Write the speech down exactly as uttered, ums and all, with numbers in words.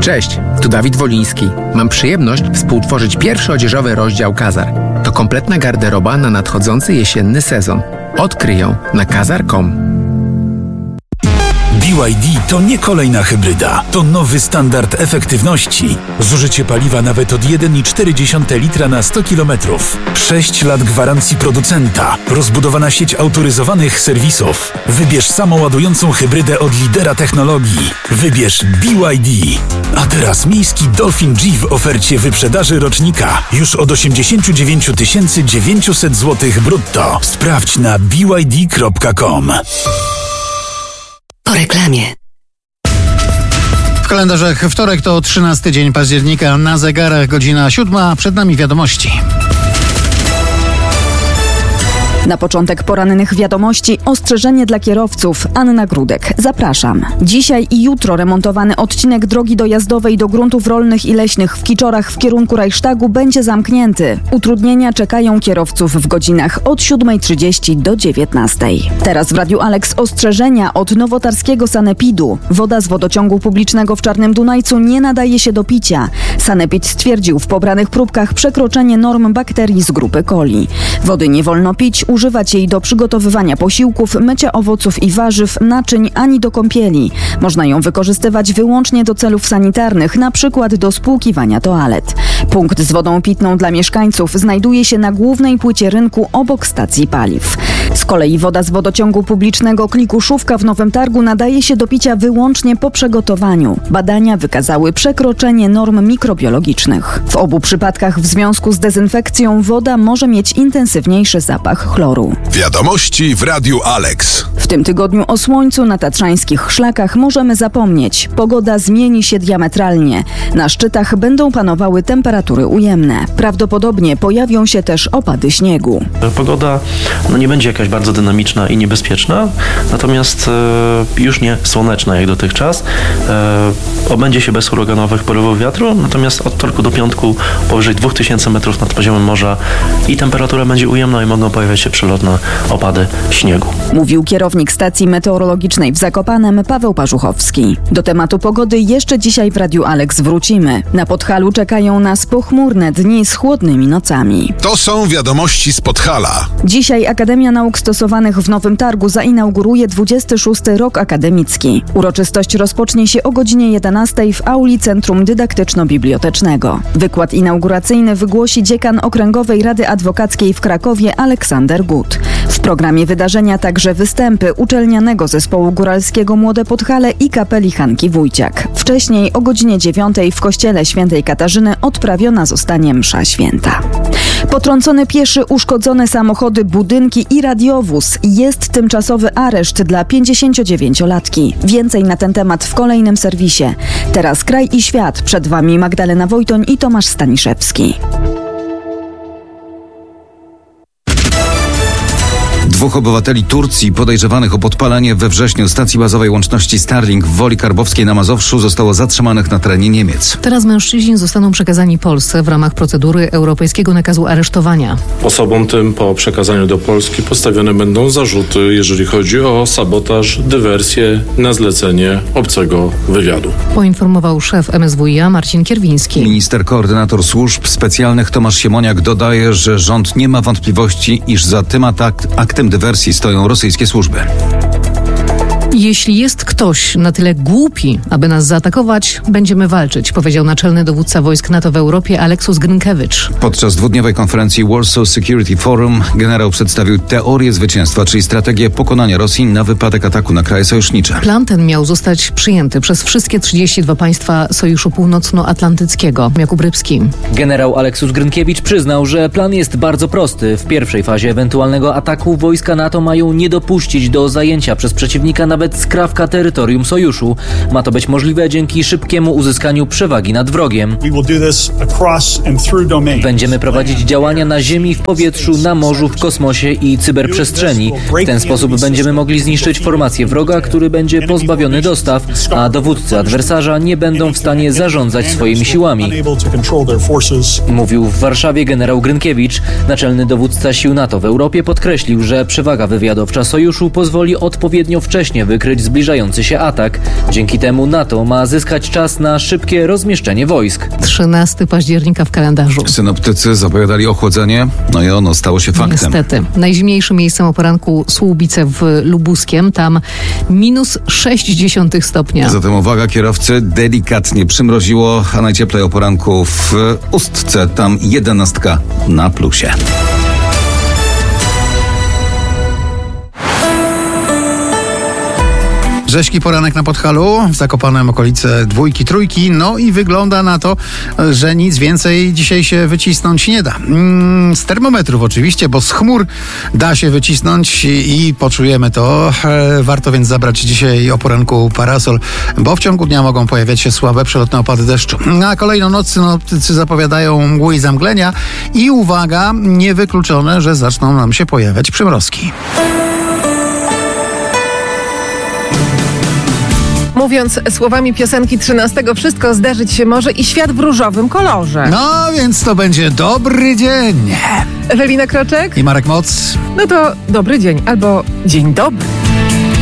Cześć, tu Dawid Woliński. Mam przyjemność współtworzyć pierwszy odzieżowy rozdział Kazar. To kompletna garderoba na nadchodzący jesienny sezon. Odkryj ją na kazar kropka com. B Y D to nie kolejna hybryda, to nowy standard efektywności. Zużycie paliwa nawet od jeden przecinek cztery litra na sto kilometrów. sześć lat gwarancji producenta. Rozbudowana sieć autoryzowanych serwisów. Wybierz samoładującą hybrydę od lidera technologii. Wybierz B Y D. A teraz miejski Dolphin G w ofercie wyprzedaży rocznika. Już od osiemdziesiąt dziewięć tysięcy dziewięćset złotych brutto. Sprawdź na b y d kropka com. Po reklamie. W kalendarzach wtorek to trzynasty dzień października, na zegarach godzina siódma, przed nami wiadomości. Na początek porannych wiadomości ostrzeżenie dla kierowców. Anna Grudek. Zapraszam. Dzisiaj i jutro remontowany odcinek drogi dojazdowej do gruntów rolnych i leśnych w Kiczorach w kierunku Reichstagu będzie zamknięty. Utrudnienia czekają kierowców w godzinach od siódma trzydzieści do dziewiętnastej. Teraz w Radiu Alex ostrzeżenia od nowotarskiego sanepidu. Woda z wodociągu publicznego w Czarnym Dunajcu nie nadaje się do picia. Sanepid stwierdził w pobranych próbkach przekroczenie norm bakterii z grupy coli. Wody nie wolno pić, używać jej do przygotowywania posiłków, mycia owoców i warzyw, naczyń ani do kąpieli. Można ją wykorzystywać wyłącznie do celów sanitarnych, na przykład do spłukiwania toalet. Punkt z wodą pitną dla mieszkańców znajduje się na głównej płycie rynku obok stacji paliw. Z kolei woda z wodociągu publicznego Klikuszówka w Nowym Targu nadaje się do picia wyłącznie po przygotowaniu. Badania wykazały przekroczenie norm mikrobiologicznych. W obu przypadkach w związku z dezynfekcją woda może mieć intensywniejszy zapach chloru. Wiadomości w Radiu Alex. W tym tygodniu o słońcu na tatrzańskich szlakach możemy zapomnieć. Pogoda zmieni się diametralnie. Na szczytach będą panowały temperatury ujemne. Prawdopodobnie pojawią się też opady śniegu. Pogoda no nie będzie jakaś bardzo dynamiczna i niebezpieczna, natomiast e, już nie słoneczna jak dotychczas. E, obędzie się bez huraganowych porywów wiatru, natomiast od wtorku do piątku powyżej dwa tysiące metrów nad poziomem morza i temperatura będzie ujemna i mogą pojawiać się przelotne opady śniegu. Mówił kierownik stacji meteorologicznej w Zakopanem Paweł Parzuchowski. Do tematu pogody jeszcze dzisiaj w Radiu Alex wrócimy. Na Podhalu czekają nas pochmurne dni z chłodnymi nocami. To są wiadomości z Podhala. Dzisiaj Akademia Nauk Stosowanych w Nowym Targu zainauguruje dwudziesty szósty rok akademicki. Uroczystość rozpocznie się o godzinie jedenastej w auli Centrum Dydaktyczno-Bibliotecznego. Wykład inauguracyjny wygłosi dziekan Okręgowej Rady Adwokackiej w Krakowie Aleksander Gut. W programie wydarzenia także występy uczelnianego zespołu góralskiego Młode Podhale i kapeli Hanki Wójciak. Wcześniej o godzinie dziewiątej w kościele Świętej Katarzyny odprawiona zostanie msza święta. Potrącony pieszy, uszkodzone samochody, budynki i radiowóz. Jest tymczasowy areszt dla pięćdziesięciodziewięciolatki. Więcej na ten temat w kolejnym serwisie. Teraz Kraj i Świat. Przed Wami Magdalena Wojtoń i Tomasz Staniszewski. Dwóch obywateli Turcji podejrzewanych o podpalenie we wrześniu stacji bazowej łączności Starlink w Woli Karbowskiej na Mazowszu zostało zatrzymanych na terenie Niemiec. Teraz mężczyźni zostaną przekazani Polsce w ramach procedury europejskiego nakazu aresztowania. Osobom tym po przekazaniu do Polski postawione będą zarzuty, jeżeli chodzi o sabotaż, dywersję na zlecenie obcego wywiadu. Poinformował szef M S W i A Marcin Kierwiński. Minister koordynator służb specjalnych Tomasz Siemoniak dodaje, że rząd nie ma wątpliwości, iż za tym atak, aktem dywersji stoją rosyjskie służby. Jeśli jest ktoś na tyle głupi, aby nas zaatakować, będziemy walczyć, powiedział naczelny dowódca wojsk NATO w Europie Aleksus Grynkewicz. Podczas dwudniowej konferencji Warsaw Security Forum generał przedstawił teorię zwycięstwa, czyli strategię pokonania Rosji na wypadek ataku na kraje sojusznicze. Plan ten miał zostać przyjęty przez wszystkie trzydzieści dwa państwa Sojuszu Północnoatlantyckiego. Jakub Rybski. Generał Aleksus Grynkiewicz przyznał, że plan jest bardzo prosty. W pierwszej fazie ewentualnego ataku wojska NATO mają nie dopuścić do zajęcia przez przeciwnika nawet skrawka terytorium sojuszu. Ma to być możliwe dzięki szybkiemu uzyskaniu przewagi nad wrogiem. Będziemy prowadzić działania na ziemi, w powietrzu, na morzu, w kosmosie i cyberprzestrzeni. W ten sposób będziemy mogli zniszczyć formację wroga, który będzie pozbawiony dostaw, a dowódcy adwersarza nie będą w stanie zarządzać swoimi siłami. Mówił w Warszawie generał Grynkiewicz. Naczelny dowódca sił NATO w Europie podkreślił, że przewaga wywiadowcza sojuszu pozwoli odpowiednio wcześnie wygrać wykryć zbliżający się atak. Dzięki temu NATO ma zyskać czas na szybkie rozmieszczenie wojsk. trzynastego października w kalendarzu. Synoptycy zapowiadali ochłodzenie, no i ono stało się faktem. Niestety. Najzimniejszym miejscem o poranku Słubice w Lubuskiem. Tam minus sześć dziesiątych stopnia. Zatem uwaga kierowcy, delikatnie przymroziło, a najcieplej o poranku w Ustce. Tam jedenastka na plusie. Rzeźki poranek na Podhalu, w Zakopanem okolice dwójki, trójki, no i wygląda na to, że nic więcej dzisiaj się wycisnąć nie da. Mm, z termometrów oczywiście, bo z chmur da się wycisnąć i poczujemy to. E, warto więc zabrać dzisiaj o poranku parasol, bo w ciągu dnia mogą pojawiać się słabe przelotne opady deszczu. Na kolejną noc synoptycy zapowiadają mgły i zamglenia i uwaga, niewykluczone, że zaczną nam się pojawiać przymrozki. Mówiąc słowami piosenki trzynastego, wszystko zdarzyć się może i świat w różowym kolorze. No więc to będzie dobry dzień. Ewelina Kroczek i Marek Moc. No to dobry dzień albo dzień dobry.